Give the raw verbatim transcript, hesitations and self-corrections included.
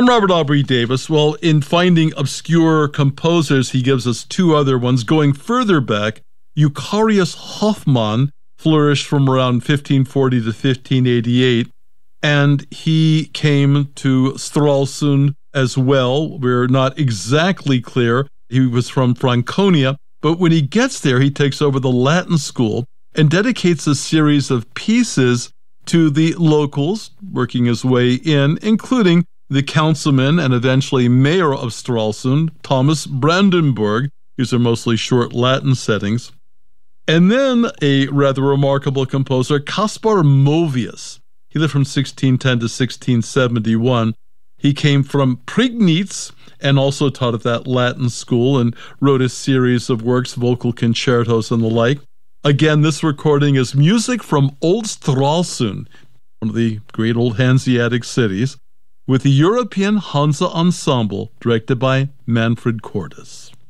I'm Robert Aubrey Davis. Well, in finding obscure composers, he gives us two other ones. Going further back, Eucharius Hoffmann flourished from around fifteen forty to fifteen eighty-eight, and he came to Stralsund as well. We're not exactly clear. He was from Franconia, but when he gets there, he takes over the Latin school and dedicates a series of pieces to the locals, working his way in, including the councilman and eventually mayor of Stralsund, Thomas Brandenburg. These are mostly short Latin settings. And then a rather remarkable composer, Caspar Movius. He lived from sixteen ten to sixteen seventy-one. He came from Prignitz and also taught at that Latin school and wrote a series of works, vocal concertos and the like. Again, this recording is music from Old Stralsund, one of the great old Hanseatic cities, with the European Hansa Ensemble, directed by Manfred Cordes.